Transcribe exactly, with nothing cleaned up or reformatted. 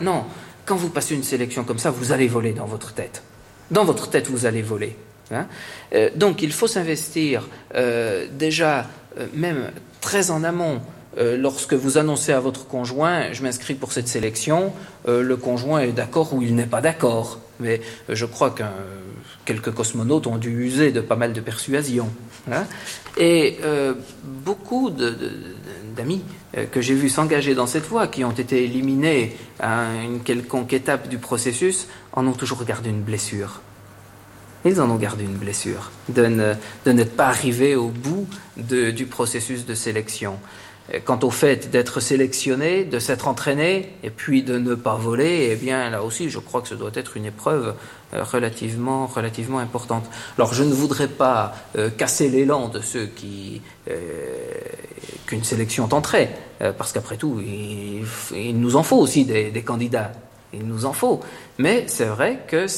Non, quand vous passez une sélection comme ça, vous allez voler dans votre tête. Dans votre tête, vous allez voler. Hein euh, donc, il faut s'investir euh, déjà, euh, même très en amont. Euh, lorsque vous annoncez à votre conjoint, je m'inscris pour cette sélection, euh, le conjoint est d'accord ou il n'est pas d'accord. Mais euh, je crois que euh, quelques cosmonautes ont dû user de pas mal de persuasion. Hein et euh, beaucoup de, de, d'amis euh, que j'ai vus s'engager dans cette voie, qui ont été éliminés à une quelconque étape du processus, en ont toujours gardé une blessure. Ils en ont gardé une blessure de, ne, de n'être pas arrivés au bout de, du processus de sélection. Quant au fait d'être sélectionné, de s'être entraîné, et puis de ne pas voler, eh bien là aussi, je crois que ce doit être une épreuve relativement, relativement importante. Alors, je ne voudrais pas euh, casser l'élan de ceux qui euh, qu'une sélection tenterait, euh, parce qu'après tout, il, il nous en faut aussi des, des candidats. Il nous en faut. Mais c'est vrai que